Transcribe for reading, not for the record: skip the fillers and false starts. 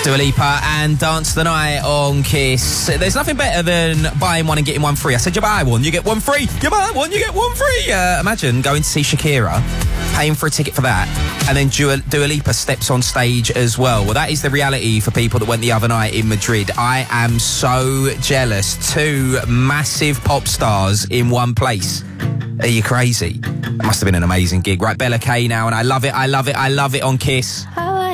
Dua Lipa and Dance the Night on Kiss. There's nothing better than buying one and getting one free. I said you buy one, you get one free. You buy one, you get one free. Imagine going to see Shakira, paying for a ticket for that, and then Dua Lipa steps on stage as well. Well, that is the reality for people that went the other night in Madrid. I am so jealous. Two massive pop stars in one place. Are you crazy? It must have been an amazing gig. Right, Bella K now, and I love it on Kiss.